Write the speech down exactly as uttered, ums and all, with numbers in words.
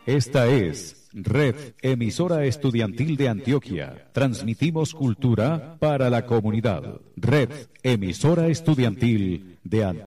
Esta es Red Emisora Estudiantil de Antioquia. Transmitimos cultura para la comunidad. Red Emisora Estudiantil de Antioquia.